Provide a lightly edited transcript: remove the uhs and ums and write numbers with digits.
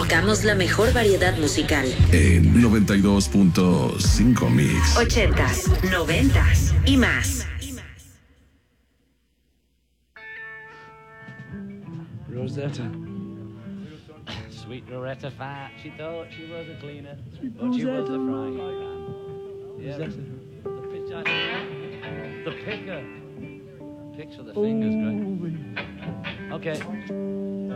Tocamos la mejor variedad musical. En 92.5 Mix. 80s, 90s y más. Rosetta. Sweet Rosetta Fat. She thought she was a cleaner, but she was a frying pan. Yeah, the picker. Picks for the fingers, great. Okay.